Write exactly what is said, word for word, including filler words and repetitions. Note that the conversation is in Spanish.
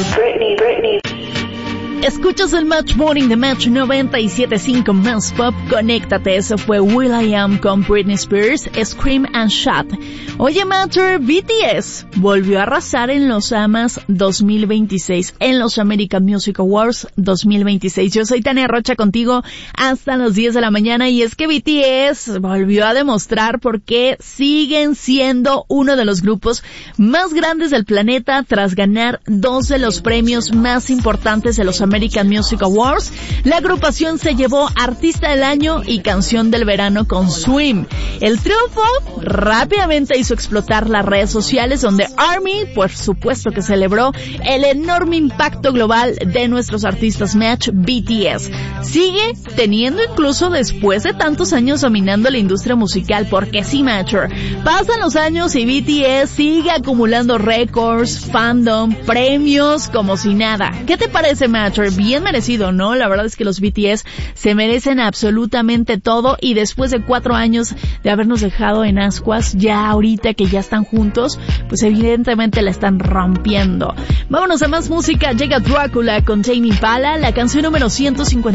Britney, Britney. Escuchas el Match Morning de Match noventa y siete punto cinco Más Pop. Conéctate, eso fue Will I Am con Britney Spears, Scream and Shout. Oye, Matcher, B T S volvió a arrasar en los A M As dos mil veintiséis, en los American Music Awards dos mil veintiséis. Yo soy Tania Rocha contigo hasta las diez de la mañana, y es que B T S volvió a demostrar por qué siguen siendo uno de los grupos más grandes del planeta tras ganar dos de los premios más importantes de los American Music Awards. La agrupación se llevó Artista del Año y Canción del Verano con Swim. El triunfo rápidamente hizo explotar las redes sociales, donde ARMY, por supuesto, que celebró el enorme impacto global de nuestros artistas Match. B T S sigue teniendo, incluso después de tantos años dominando la industria musical, porque sí, Matcher, pasan los años y B T S sigue acumulando récords, fandom, premios como si nada. ¿Qué te parece, Matcher? Bien merecido, ¿no? La verdad es que los B T S se merecen absolutamente todo, y después de cuatro años de habernos dejado en ascuas, ya ahorita que ya están juntos, pues evidentemente la están rompiendo. Vámonos a más música. Llega Drácula con Tame Impala, la canción número ciento cincuenta.